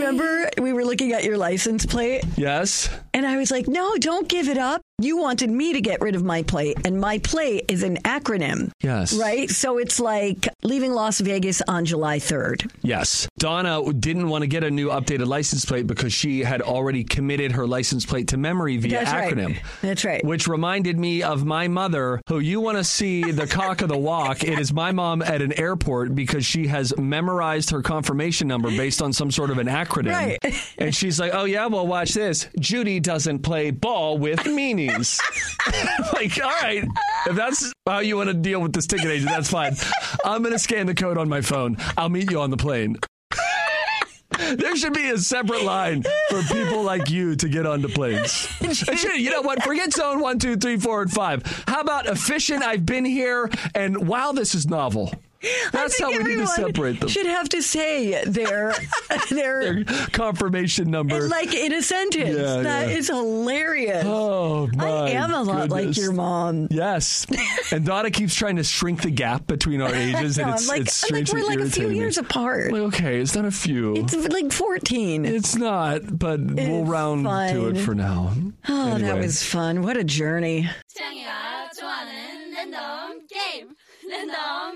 Remember, we were looking at your license plate? Yes. And I was like, no, don't give it up. You wanted me to get rid of my plate, and my plate is an acronym. Yes. Right? So it's like leaving Las Vegas on July 3rd. Yes. Donna didn't want to get a new updated license plate because she had already committed her license plate to memory via acronym. Right. That's right. Which reminded me of my mother, who you want to see the cock of the walk. It is my mom at an airport because she has memorized her confirmation number based on some sort of an acronym. Right. And she's like, oh, yeah, well, watch this. Judy doesn't play ball with meanies. Like, all right, if that's how you want to deal with this ticket agent, that's fine. I'm going to scan the code on my phone. I'll meet you on the plane. There should be a separate line for people like you to get onto planes. You know what? Forget zone 1, 2, 3, 4, and 5. How about efficient? I've been here, and wow, this is novel. That's how we need to separate them. Should have to say their confirmation number, like in a sentence. Yeah, that is hilarious. Oh my! I am a lot like your mom. Yes, and Donna keeps trying to shrink the gap between our ages, and it's strangely we're like a few irritating years apart. Like, okay, it's not a few. It's like 14. It's not, but we'll round to it for now. Oh, anyway. That was fun. What a journey. 취향이가 좋아하는 랜덤 게임 랜덤